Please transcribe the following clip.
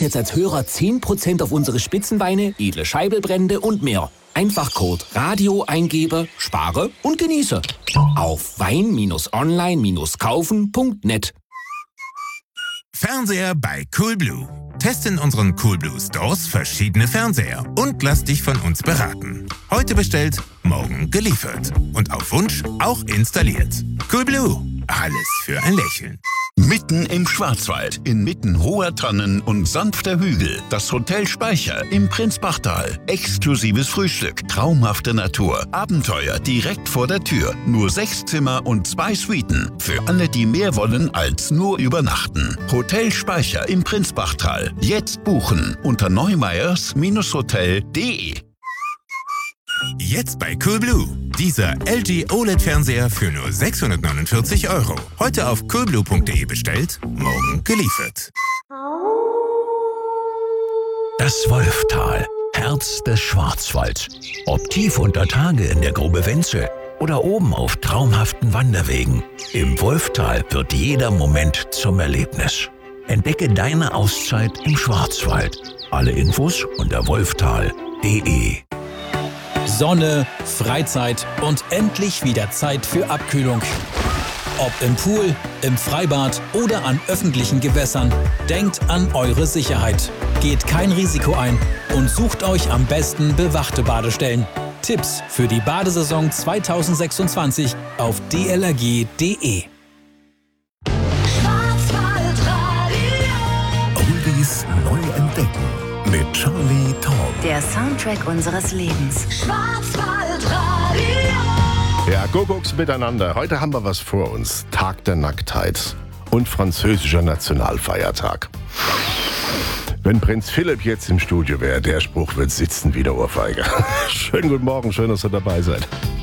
jetzt als Hörer 10% auf unsere Spitzenweine, edle Scheibelbrände und mehr. Einfach Code Radio eingebe, spare und genieße. Auf wein-online-kaufen.net. Fernseher bei Coolblue. Teste in unseren Coolblue Stores verschiedene Fernseher und lass dich von uns beraten. Heute bestellt, morgen geliefert. Und auf Wunsch auch installiert. Coolblue. Alles für ein Lächeln. Mitten im Schwarzwald, inmitten hoher Tannen und sanfter Hügel, das Hotel Speicher im Prinzbachtal. Exklusives Frühstück, traumhafte Natur, Abenteuer direkt vor der Tür. Nur 6 Zimmer und 2 Suiten. Für alle, die mehr wollen als nur übernachten. Hotel Speicher im Prinzbachtal. Jetzt buchen unter neumeyers-hotel.de. Jetzt bei Coolblue. Dieser LG OLED-Fernseher für nur 649 €. Heute auf coolblue.de bestellt, morgen geliefert. Das Wolftal, Herz des Schwarzwalds. Ob tief unter Tage in der Grube Wenzel oder oben auf traumhaften Wanderwegen. Im Wolftal wird jeder Moment zum Erlebnis. Entdecke deine Auszeit im Schwarzwald. Alle Infos unter wolftal.de. Sonne, Freizeit und endlich wieder Zeit für Abkühlung. Ob im Pool, im Freibad oder an öffentlichen Gewässern, denkt an eure Sicherheit. Geht kein Risiko ein und sucht euch am besten bewachte Badestellen. Tipps für die Badesaison 2026 auf dlrg.de. Oldies neu entdecken mit Charlie Tom. Der Soundtrack unseres Lebens. Schwarzwaldradio. Ja, Kuckucks miteinander. Heute haben wir was vor uns. Tag der Nacktheit und französischer Nationalfeiertag. Wenn Prinz Philipp jetzt im Studio wäre, der Spruch wird sitzen wie der Ohrfeige. Schönen guten Morgen, schön, dass ihr dabei seid.